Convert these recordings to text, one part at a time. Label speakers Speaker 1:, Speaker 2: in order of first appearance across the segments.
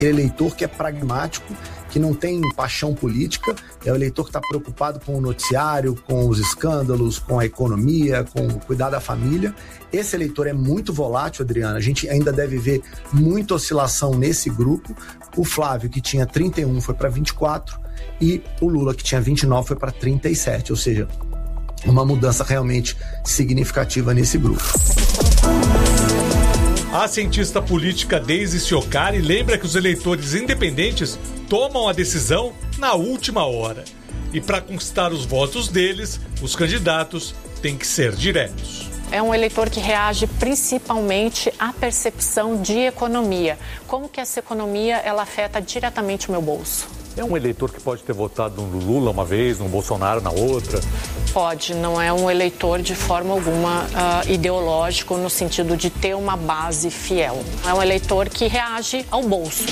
Speaker 1: eleitor que é pragmático, que não tem paixão política, é o eleitor que está preocupado com o noticiário, com os escândalos, com a economia, com o cuidar da família. Esse eleitor é muito volátil, Adriana, a gente ainda deve ver muita oscilação nesse grupo. O Flávio, que tinha 31, foi para 24, e o Lula, que tinha 29, foi para 37, ou seja, uma mudança realmente significativa nesse grupo.
Speaker 2: A cientista política Daisy Ciocari lembra que os eleitores independentes tomam a decisão na última hora. E para conquistar os votos deles, os candidatos têm que ser diretos.
Speaker 3: É um eleitor que reage principalmente à percepção de economia. Como que essa economia ela afeta diretamente o meu bolso?
Speaker 4: É um eleitor que pode ter votado no Lula uma vez, no Bolsonaro na outra?
Speaker 3: Pode, não é um eleitor de forma alguma ideológico no sentido de ter uma base fiel. É um eleitor que reage ao bolso.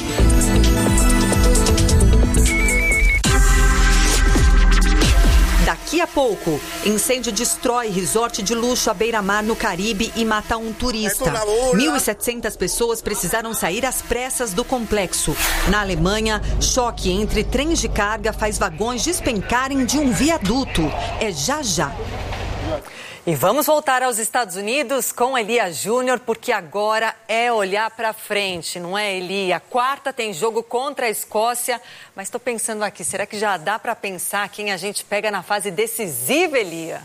Speaker 5: Daqui a pouco, incêndio destrói resort de luxo à beira-mar no Caribe e mata um turista. 1.700 pessoas precisaram sair às pressas do complexo. Na Alemanha, choque entre trens de carga faz vagões despencarem de um viaduto. É já já.
Speaker 6: E vamos voltar aos Estados Unidos com Elia Júnior, porque agora é olhar para frente, não é, Elia? Quarta tem jogo contra a Escócia, mas estou pensando aqui, será que já dá para pensar quem a gente pega na fase decisiva, Elia?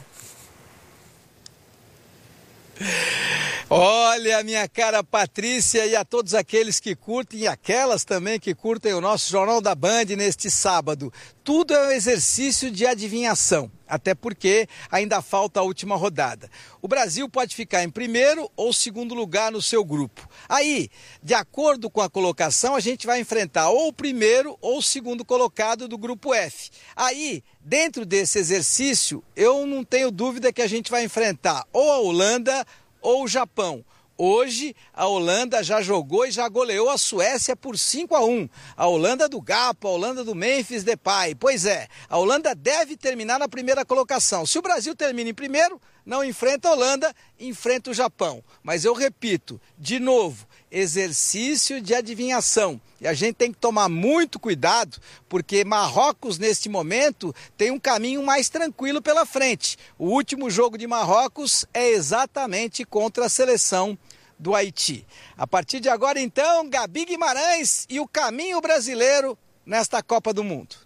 Speaker 7: Olha, minha cara Patrícia, e a todos aqueles que curtem e aquelas também que curtem o nosso Jornal da Band neste sábado. Tudo é um exercício de adivinhação, até porque ainda falta a última rodada. O Brasil pode ficar em primeiro ou segundo lugar no seu grupo. Aí, de acordo com a colocação, a gente vai enfrentar ou o primeiro ou o segundo colocado do grupo F. Aí, dentro desse exercício, eu não tenho dúvida que a gente vai enfrentar ou a Holanda ou o Japão. Hoje, a Holanda já jogou e já goleou a Suécia por 5-1. A Holanda do Gappo, a Holanda do Memphis Depay. Pois é, a Holanda deve terminar na primeira colocação. Se o Brasil termina em primeiro, não enfrenta a Holanda, enfrenta o Japão. Mas eu repito, de novo, exercício de adivinhação. E a gente tem que tomar muito cuidado, porque Marrocos, neste momento, tem um caminho mais tranquilo pela frente. O último jogo de Marrocos é exatamente contra a seleção do Haiti. A partir de agora, então, Gabi Guimarães e o caminho brasileiro nesta Copa do Mundo.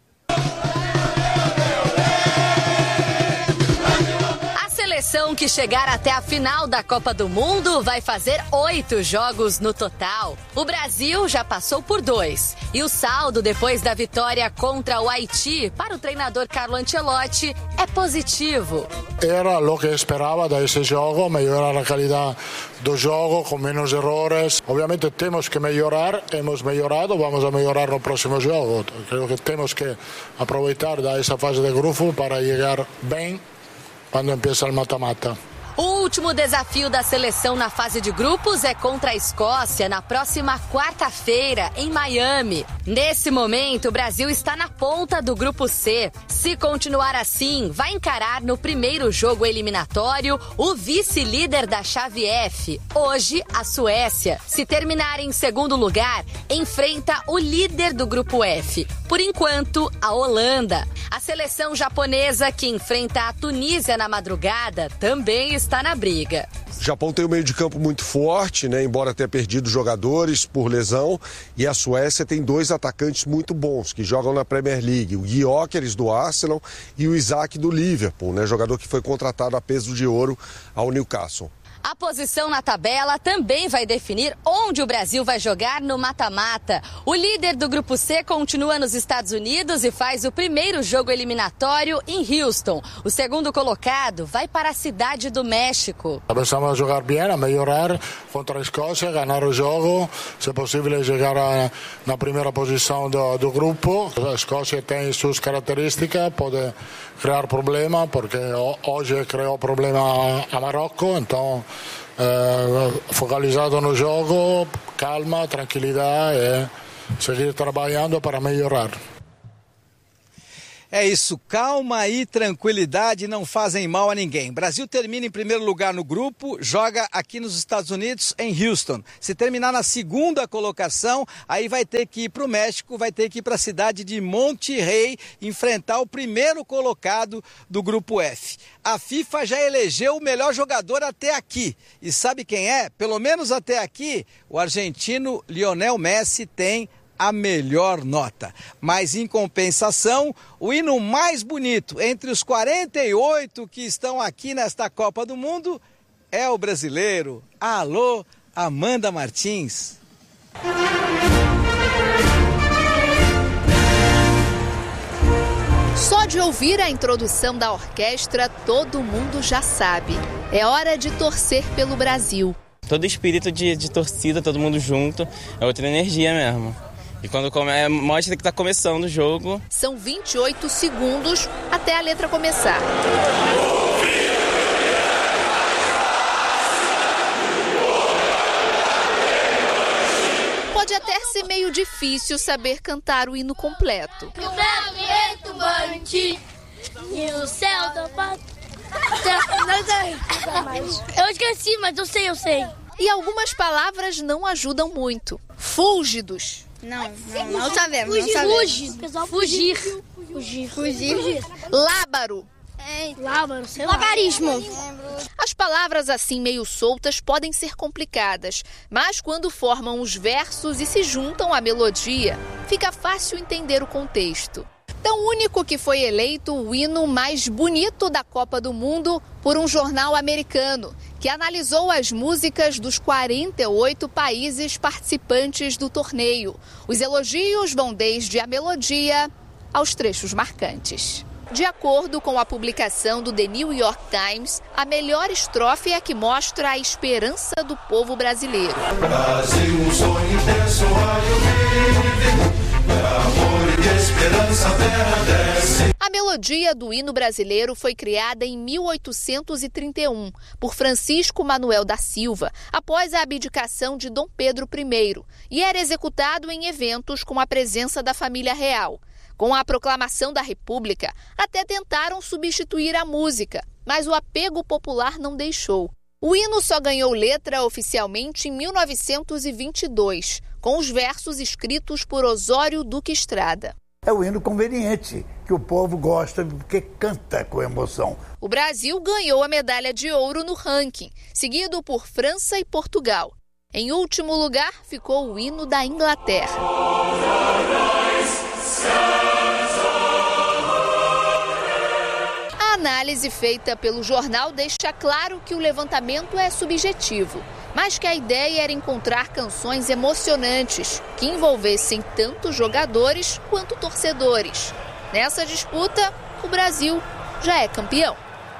Speaker 8: A seleção que chegar até a final da Copa do Mundo vai fazer 8 jogos no total. O Brasil já passou por 2. E o saldo depois da vitória contra o Haiti, para o treinador Carlo Ancelotti, é positivo.
Speaker 9: Era o que esperava desse jogo, melhorar a qualidade do jogo com menos erros. Obviamente temos que melhorar, hemos melhorado, vamos a melhorar no próximo jogo. Creo que temos que aproveitar dessa fase de grupo para chegar bem quando empieza o mata-mata.
Speaker 8: O último desafio da seleção na fase de grupos é contra a Escócia na próxima quarta-feira, em Miami. Nesse momento, o Brasil está na ponta do grupo C. Se continuar assim, vai encarar no primeiro jogo eliminatório o vice-líder da chave F, hoje a Suécia. Se terminar em segundo lugar, enfrenta o líder do grupo F, por enquanto, a Holanda. A seleção japonesa, que enfrenta a Tunísia na madrugada, também está na briga.
Speaker 10: O Japão tem um meio de campo muito forte, né? Embora tenha perdido jogadores por lesão, e a Suécia tem 2 atacantes muito bons que jogam na Premier League, o Gyökeres do Arsenal e o Isaac do Liverpool, né? Jogador que foi contratado a peso de ouro ao Newcastle.
Speaker 8: A posição na tabela também vai definir onde o Brasil vai jogar no mata-mata. O líder do Grupo C continua nos Estados Unidos e faz o primeiro jogo eliminatório em Houston. O segundo colocado vai para a cidade do México.
Speaker 9: Precisamos jogar bem, a melhorar contra a Escócia, ganhar o jogo, se possível chegar na primeira posição do grupo. A Escócia tem suas características, pode criar problema, porque hoje criou problema a Marrocos, então focalizado no jogo, calma, tranquilidade e seguir trabalhando para melhorar.
Speaker 7: É isso, calma e tranquilidade não fazem mal a ninguém. Brasil termina em primeiro lugar no grupo, joga aqui nos Estados Unidos, em Houston. Se terminar na segunda colocação, aí vai ter que ir para o México, vai ter que ir para a cidade de Monterrey, enfrentar o primeiro colocado do grupo F. A FIFA já elegeu o melhor jogador até aqui. E sabe quem é? Pelo menos até aqui, o argentino Lionel Messi tem a melhor nota. Mas, em compensação, o hino mais bonito entre os 48 que estão aqui nesta Copa do Mundo é o brasileiro. Alô, Amanda Martins.
Speaker 11: Só de ouvir a introdução da orquestra, todo mundo já sabe. É hora de torcer pelo Brasil.
Speaker 12: Todo espírito de torcida, todo mundo junto, é outra energia mesmo. E quando mostra que está começando o jogo.
Speaker 11: São 28 segundos até a letra começar. Pode até ser meio difícil saber cantar o hino completo.
Speaker 13: E o céu do Eu esqueci, mas eu sei.
Speaker 11: E algumas palavras não ajudam muito. Fúlgidos.
Speaker 13: Não sabemos. Fugir.
Speaker 11: Lábaro.
Speaker 13: Labarismo.
Speaker 11: As palavras assim meio soltas podem ser complicadas, mas quando formam os versos e se juntam à melodia, fica fácil entender o contexto. Tão único que foi eleito o hino mais bonito da Copa do Mundo por um jornal americano, que analisou as músicas dos 48 países participantes do torneio. Os elogios vão desde a melodia aos trechos marcantes. De acordo com a publicação do The New York Times, a melhor estrofe é a que mostra a esperança do povo brasileiro.
Speaker 14: Brasil, um sonho intenso, amor e esperança, terra desce.
Speaker 11: A melodia do hino brasileiro foi criada em 1831 por Francisco Manuel da Silva, após a abdicação de Dom Pedro I, e era executado em eventos com a presença da família real. Com a proclamação da República, até tentaram substituir a música, mas o apego popular não deixou. O hino só ganhou letra oficialmente em 1922, com os versos escritos por Osório Duque Estrada.
Speaker 15: É o hino conveniente, que o povo gosta porque canta com emoção.
Speaker 11: O Brasil ganhou a medalha de ouro no ranking, seguido por França e Portugal. Em último lugar ficou o hino da Inglaterra. A análise feita pelo jornal deixa claro que o levantamento é subjetivo, mas que a ideia era encontrar canções emocionantes que envolvessem tanto jogadores quanto torcedores. Nessa disputa, o Brasil já é campeão.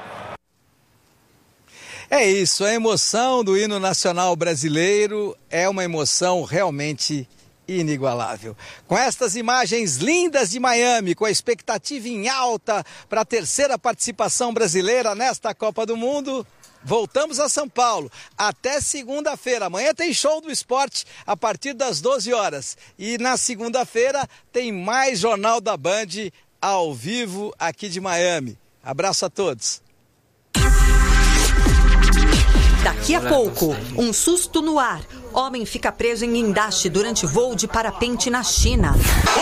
Speaker 7: É isso, a emoção do hino nacional brasileiro é uma emoção realmente inigualável. Com estas imagens lindas de Miami, com a expectativa em alta para a terceira participação brasileira nesta Copa do Mundo, voltamos a São Paulo. Até segunda-feira. Amanhã tem show do esporte a partir das 12 horas. E na segunda-feira tem mais Jornal da Band ao vivo aqui de Miami. Abraço a todos.
Speaker 5: Daqui a pouco, um susto no ar. Homem fica preso em guindaste durante voo de parapente na China.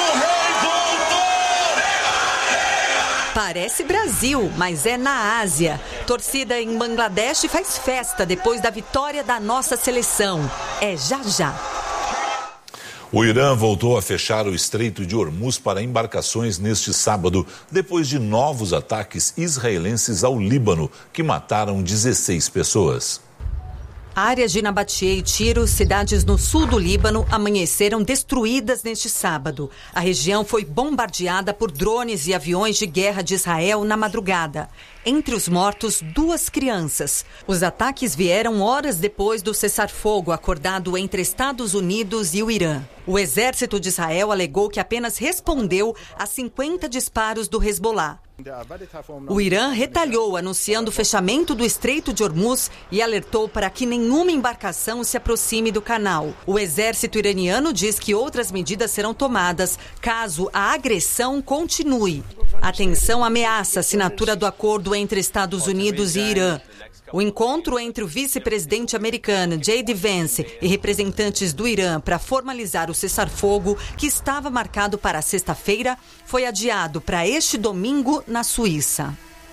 Speaker 5: Parece Brasil, mas é na Ásia. Torcida em Bangladesh faz festa depois da vitória da nossa seleção. É já já.
Speaker 16: O Irã voltou a fechar o Estreito de Hormuz para embarcações neste sábado, depois de novos ataques israelenses ao Líbano, que mataram 16 pessoas.
Speaker 5: Áreas de Nabatie e Tiro, cidades no sul do Líbano, amanheceram destruídas neste sábado. A região foi bombardeada por drones e aviões de guerra de Israel na madrugada. Entre os mortos, 2 crianças. Os ataques vieram horas depois do cessar-fogo acordado entre Estados Unidos e o Irã. O exército de Israel alegou que apenas respondeu a 50 disparos do Hezbollah. O Irã retalhou, anunciando o fechamento do Estreito de Hormuz e alertou para que nenhuma embarcação se aproxime do canal. O exército iraniano diz que outras medidas serão tomadas caso a agressão continue. Atenção, ameaça a assinatura do acordo entre Estados Unidos e Irã. O encontro entre o vice-presidente americano J.D. Vance e representantes do Irã para formalizar o cessar-fogo, que estava marcado para sexta-feira, foi adiado para este domingo na Suíça.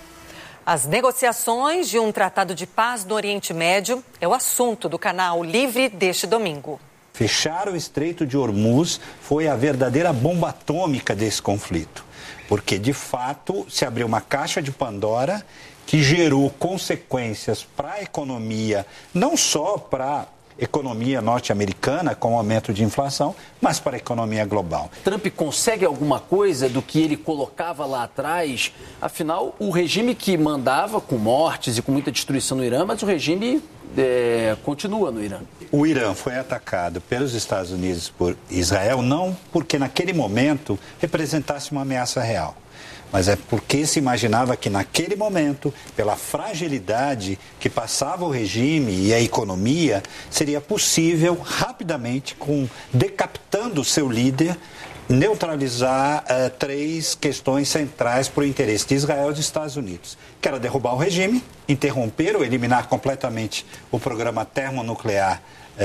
Speaker 6: As negociações de um tratado de paz no Oriente Médio é o assunto do Canal Livre deste domingo.
Speaker 17: Fechar o Estreito de Hormuz foi a verdadeira bomba atômica desse conflito, porque, de fato, se abriu uma caixa de Pandora que gerou consequências para a economia, não só para a economia norte-americana, com o aumento de inflação, mas para a economia global.
Speaker 18: Trump consegue alguma coisa do que ele colocava lá atrás? Afinal, o regime que mandava com mortes e com muita destruição no Irã, mas o regime continua no Irã.
Speaker 17: O Irã foi atacado pelos Estados Unidos por Israel, não porque naquele momento representasse uma ameaça real, mas é porque se imaginava que naquele momento, pela fragilidade que passava o regime e a economia, seria possível rapidamente, decapitando o seu líder, neutralizar três questões centrais para o interesse de Israel e dos Estados Unidos, que era derrubar o regime, interromper ou eliminar completamente o programa termonuclear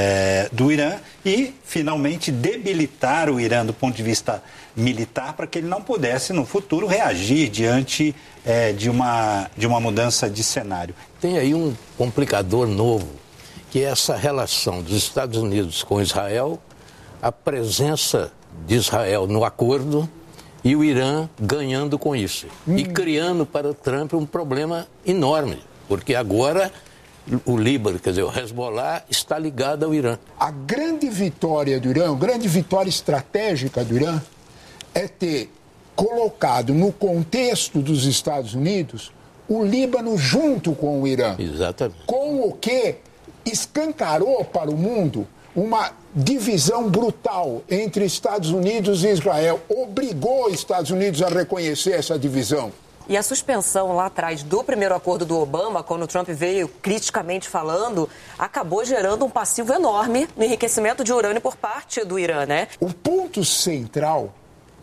Speaker 17: do Irã e, finalmente, debilitar o Irã do ponto de vista militar para que ele não pudesse, no futuro, reagir diante de uma mudança de cenário.
Speaker 19: Tem aí um complicador novo, que é essa relação dos Estados Unidos com Israel, a presença de Israel no acordo e o Irã ganhando com isso. E criando para o Trump um problema enorme, porque agora o Líbano, quer dizer, o Hezbollah está ligado ao Irã.
Speaker 20: A grande vitória do Irã, a grande vitória estratégica do Irã é ter colocado no contexto dos Estados Unidos o Líbano junto com o Irã.
Speaker 19: Exatamente.
Speaker 20: Com o que escancarou para o mundo uma divisão brutal entre Estados Unidos e Israel. Obrigou os Estados Unidos a reconhecer essa divisão.
Speaker 21: E a suspensão lá atrás do primeiro acordo do Obama, quando o Trump veio criticamente falando, acabou gerando um passivo enorme no enriquecimento de urânio por parte do Irã, né?
Speaker 20: O ponto central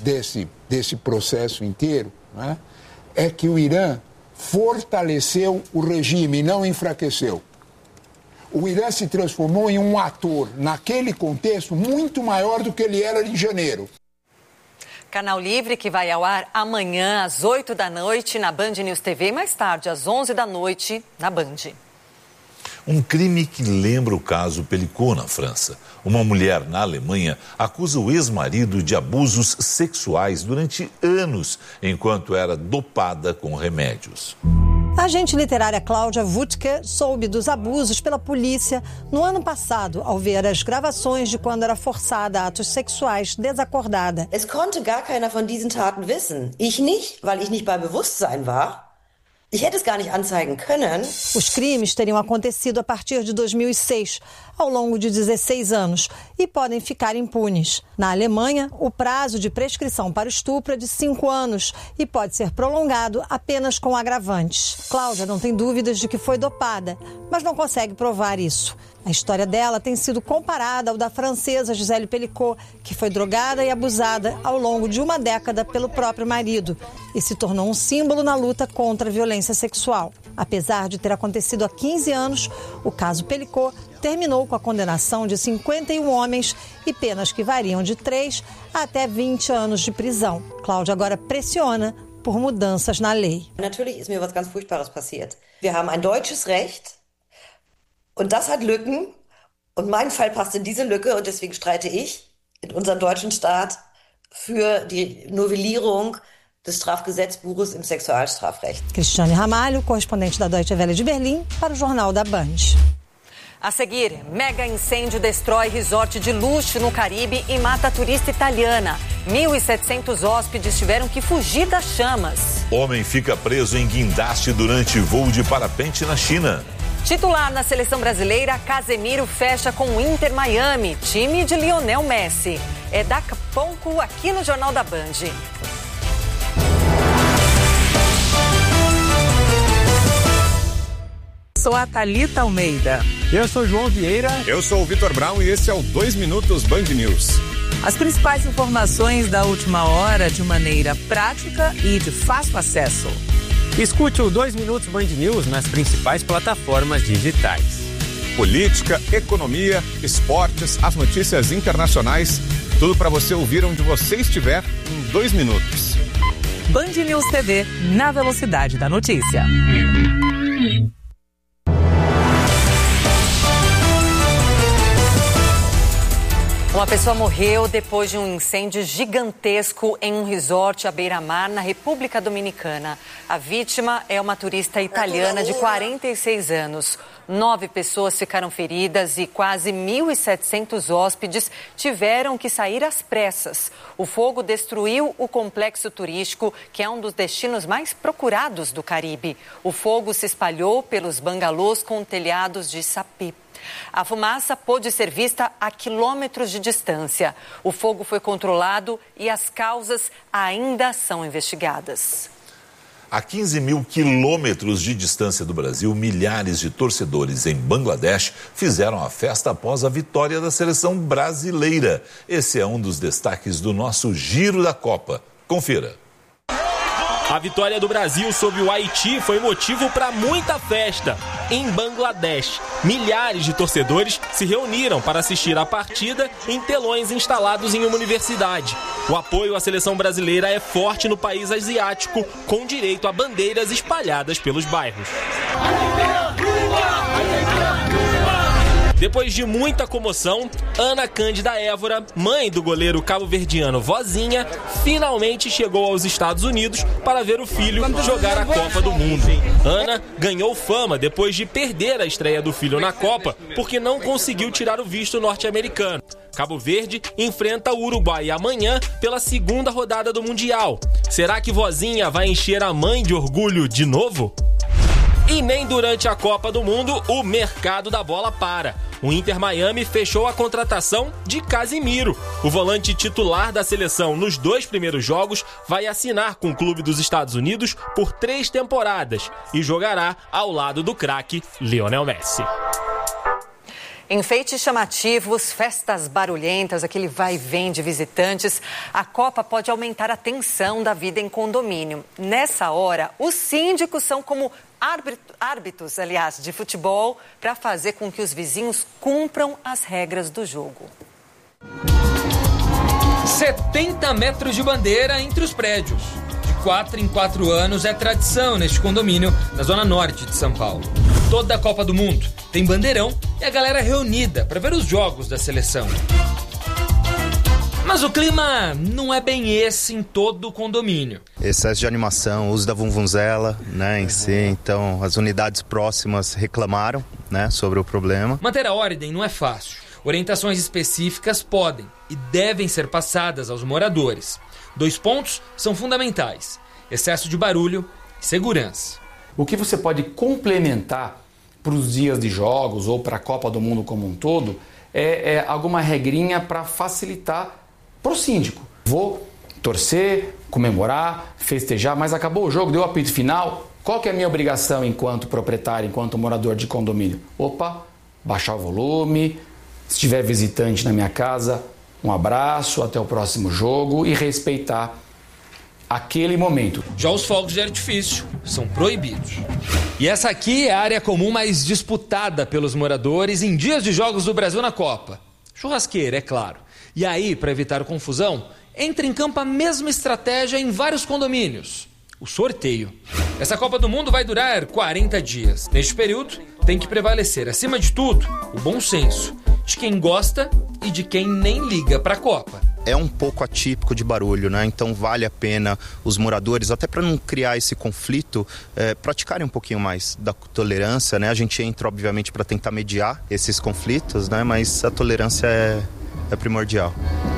Speaker 20: desse processo inteiro, né, é que o Irã fortaleceu o regime e não enfraqueceu. O Irã se transformou em um ator, naquele contexto, muito maior do que ele era em janeiro.
Speaker 6: Canal Livre, que vai ao ar amanhã às 8 da noite na Band News TV e mais tarde às 11 da noite na Band.
Speaker 16: Um crime que lembra o caso Pelicot na França. Uma mulher na Alemanha acusa o ex-marido de abusos sexuais durante anos, enquanto era dopada com remédios.
Speaker 22: A agente literária Cláudia Wutke soube dos abusos pela polícia no ano passado, ao ver as gravações de quando era forçada a atos sexuais desacordada.
Speaker 23: Es konnte gar keiner von diesen Taten wissen. Ich nicht, weil ich nicht bei Bewusstsein war. Ich hätte es gar nicht anzeigen können.
Speaker 22: Os crimes teriam acontecido a partir de 2006, ao longo de 16 anos, e podem ficar impunes. Na Alemanha, o prazo de prescrição para o estupro é de 5 anos e pode ser prolongado apenas com agravantes. Cláudia não tem dúvidas de que foi dopada, mas não consegue provar isso. A história dela tem sido comparada ao da francesa Gisèle Pelicot, que foi drogada e abusada ao longo de uma década pelo próprio marido e se tornou um símbolo na luta contra a violência sexual. Apesar de ter acontecido há 15 anos, o caso Pelicot terminou com a condenação de 51 homens e penas que variam de 3 a até 20 anos de prisão. Cláudia agora pressiona por mudanças na lei.
Speaker 23: Natürlich ist mir was ganz Furchtbares passiert. Wir haben ein deutsches Recht. Und das hat Lücken. Und mein Fall passt in diese Lücke. Und deswegen streite ich in unserem deutschen Staat für die Novellierung des Strafgesetzbuches im Sexualstrafrecht.
Speaker 22: Cristiane Ramalho, correspondente da Deutsche Welle de Berlim, para o Jornal da Band.
Speaker 6: A seguir, mega incêndio destrói resort de luxo no Caribe e mata turista italiana. 1.700 hóspedes tiveram que fugir das chamas.
Speaker 16: Homem fica preso em guindaste durante voo de parapente na China.
Speaker 6: Titular na seleção brasileira, Casemiro fecha com o Inter Miami, time de Lionel Messi. É daqui a pouco aqui no Jornal da Band.
Speaker 24: Sou a Thalita Almeida.
Speaker 25: Eu sou João Vieira.
Speaker 26: Eu sou o Vitor Brown e esse é o 2 Minutos Band News.
Speaker 1: As principais informações da última hora de maneira prática e de fácil acesso.
Speaker 2: Escute o 2 Minutos Band News nas principais plataformas digitais.
Speaker 4: Política, economia, esportes, as notícias internacionais, tudo para você ouvir onde você estiver em 2 minutos.
Speaker 1: Band News TV, na velocidade da notícia.
Speaker 6: Uma pessoa morreu depois de um incêndio gigantesco em um resort à beira-mar na República Dominicana. A vítima é uma turista italiana de 46 anos. 9 pessoas ficaram feridas e quase 1.700 hóspedes tiveram que sair às pressas. O fogo destruiu o complexo turístico, que é um dos destinos mais procurados do Caribe. O fogo se espalhou pelos bangalôs com telhados de sapê. A fumaça pôde ser vista a quilômetros de distância. O fogo foi controlado e as causas ainda são investigadas.
Speaker 16: A 15 mil quilômetros de distância do Brasil, milhares de torcedores em Bangladesh fizeram a festa após a vitória da seleção brasileira. Esse é um dos destaques do nosso Giro da Copa. Confira.
Speaker 24: A vitória do Brasil sobre o Haiti foi motivo para muita festa. Em Bangladesh, milhares de torcedores se reuniram para assistir à partida em telões instalados em uma universidade. O apoio à seleção brasileira é forte no país asiático, com direito a bandeiras espalhadas pelos bairros. Depois de muita comoção, Ana Cândida Évora, mãe do goleiro cabo-verdiano Vozinha, finalmente chegou aos Estados Unidos para ver o filho jogar a Copa do Mundo. Ana ganhou fama depois de perder a estreia do filho na Copa, porque não conseguiu tirar o visto norte-americano. Cabo Verde enfrenta o Uruguai amanhã pela segunda rodada do Mundial. Será que Vozinha vai encher a mãe de orgulho de novo? E nem durante a Copa do Mundo o mercado da bola para. O Inter Miami fechou a contratação de Casimiro. O volante titular da seleção nos 2 primeiros jogos vai assinar com o clube dos Estados Unidos por 3 temporadas e jogará ao lado do craque Lionel Messi.
Speaker 6: Enfeites chamativos, festas barulhentas, aquele vai e vem de visitantes. A Copa pode aumentar a tensão da vida em condomínio. Nessa hora, os síndicos são como árbitros, de futebol, para fazer com que os vizinhos cumpram as regras do jogo.
Speaker 25: 70 metros de bandeira entre os prédios. De 4 em 4 anos é tradição neste condomínio, na zona norte de São Paulo. Toda a Copa do Mundo tem bandeirão e a galera reunida para ver os jogos da seleção. Mas o clima não é bem esse em todo o condomínio.
Speaker 26: Excesso de animação, uso da vuvuzela, em si, então as unidades próximas reclamaram, sobre o problema.
Speaker 25: Manter a ordem não é fácil. Orientações específicas podem e devem ser passadas aos moradores. 2 pontos são fundamentais: excesso de barulho e segurança.
Speaker 27: O que você pode complementar para os dias de jogos ou para a Copa do Mundo como um todo é alguma regrinha para facilitar para o síndico. Vou torcer, comemorar, festejar, mas acabou o jogo, deu o apito final. Qual que é a minha obrigação enquanto proprietário, enquanto morador de condomínio? Baixar o volume. Se tiver visitante na minha casa, um abraço, até o próximo jogo e respeitar aquele momento.
Speaker 25: Já os fogos de artifício são proibidos. E essa aqui é a área comum mais disputada pelos moradores em dias de jogos do Brasil na Copa. Churrasqueira, é claro. E aí, para evitar confusão, entra em campo a mesma estratégia em vários condomínios: o sorteio. Essa Copa do Mundo vai durar 40 dias. Neste período, tem que prevalecer, acima de tudo, o bom senso de quem gosta e de quem nem liga para a Copa.
Speaker 26: É um pouco atípico de barulho, então vale a pena os moradores, até para não criar esse conflito, praticarem um pouquinho mais da tolerância, A gente entra, obviamente, para tentar mediar esses conflitos, mas a tolerância é primordial.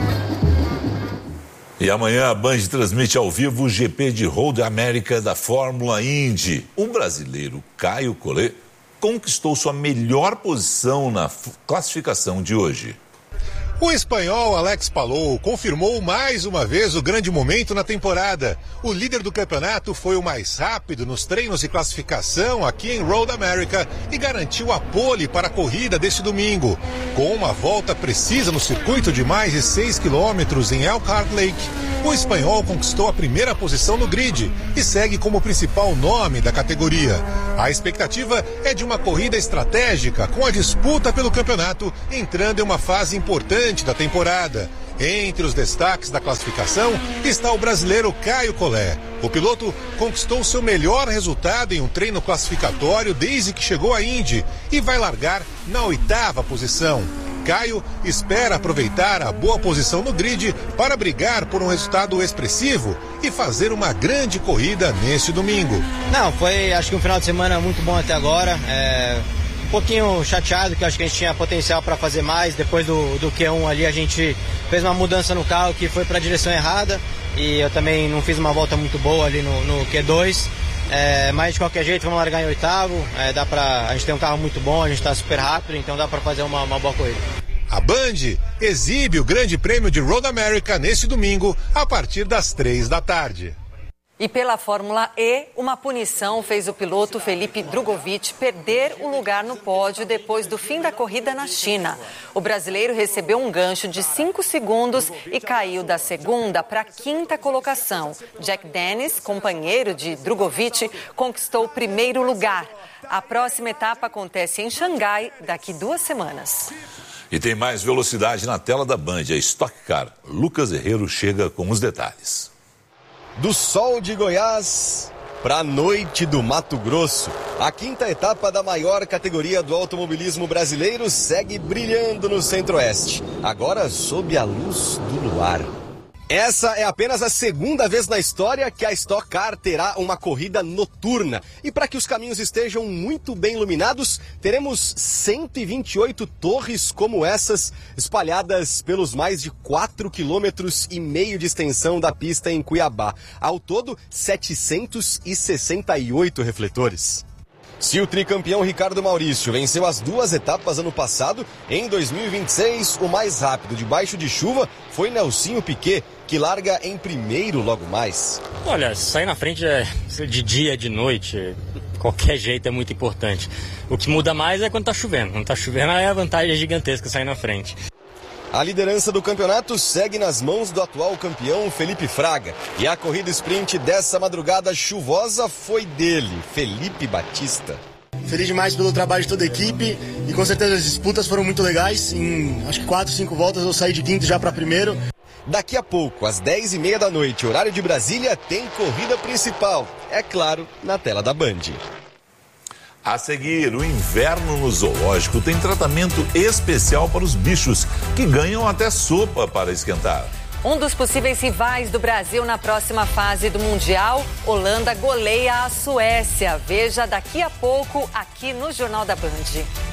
Speaker 16: E amanhã a Band transmite ao vivo o GP de Road America da Fórmula Indy. O brasileiro Caio Collet conquistou sua melhor posição na classificação de hoje.
Speaker 3: O espanhol Alex Palou confirmou mais uma vez o grande momento na temporada. O líder do campeonato foi o mais rápido nos treinos de classificação aqui em Road America e garantiu a pole para a corrida deste domingo. Com uma volta precisa no circuito de mais de 6 quilômetros em Elkhart Lake, o espanhol conquistou a primeira posição no grid e segue como principal nome da categoria. A expectativa é de uma corrida estratégica com a disputa pelo campeonato entrando em uma fase importante da temporada. Entre os destaques da classificação está o brasileiro Caio Collet. O piloto conquistou seu melhor resultado em um treino classificatório desde que chegou à Indy e vai largar na 8ª posição. Caio espera aproveitar a boa posição no grid para brigar por um resultado expressivo e fazer uma grande corrida neste domingo.
Speaker 8: Não, foi acho que um final de semana muito bom até agora. Um pouquinho chateado, que acho que a gente tinha potencial para fazer mais. Depois do Q1 ali a gente fez uma mudança no carro que foi para a direção errada e eu também não fiz uma volta muito boa ali no Q2. Mas de qualquer jeito vamos largar em 8º. A gente tem um carro muito bom, a gente está super rápido, então dá para fazer uma boa corrida.
Speaker 3: A Band exibe o Grande Prêmio de Road America neste domingo a partir das 3 da tarde.
Speaker 6: E pela Fórmula E, uma punição fez o piloto Felipe Drugovich perder o lugar no pódio depois do fim da corrida na China. O brasileiro recebeu um gancho de 5 segundos e caiu da 2ª para a 5ª colocação. Jack Dennis, companheiro de Drugovich, conquistou o 1º lugar. A próxima etapa acontece em Xangai daqui 2 semanas.
Speaker 16: E tem mais velocidade na tela da Band, a Stock Car. Lucas Herrero chega com os detalhes.
Speaker 9: Do sol de Goiás para a noite do Mato Grosso, a 5ª etapa da maior categoria do automobilismo brasileiro segue brilhando no Centro-Oeste, agora sob a luz do luar. Essa é apenas a 2ª vez na história que a Stock Car terá uma corrida noturna. E para que os caminhos estejam muito bem iluminados, teremos 128 torres como essas, espalhadas pelos mais de 4,5 quilômetros de extensão da pista em Cuiabá. Ao todo, 768 refletores. Se o tricampeão Ricardo Maurício venceu as 2 etapas ano passado, em 2026 o mais rápido debaixo de chuva foi Nelsinho Piquet, que larga em 1º logo mais.
Speaker 2: Olha, sair na frente de dia, de noite, qualquer jeito é muito importante. O que muda mais é quando tá chovendo. Quando tá chovendo a vantagem é gigantesca sair na frente.
Speaker 9: A liderança do campeonato segue nas mãos do atual campeão Felipe Fraga. E a corrida sprint dessa madrugada chuvosa foi dele, Felipe Batista.
Speaker 10: Feliz demais pelo trabalho de toda a equipe e com certeza as disputas foram muito legais. Em acho que 4, 5 voltas eu saí de 5º já para 1º.
Speaker 9: Daqui a pouco, às 10h30 da noite, horário de Brasília, tem corrida principal. É claro, na tela da Band.
Speaker 16: A seguir, o inverno no zoológico tem tratamento especial para os bichos, que ganham até sopa para esquentar.
Speaker 6: Um dos possíveis rivais do Brasil na próxima fase do Mundial, Holanda goleia a Suécia. Veja daqui a pouco aqui no Jornal da Band.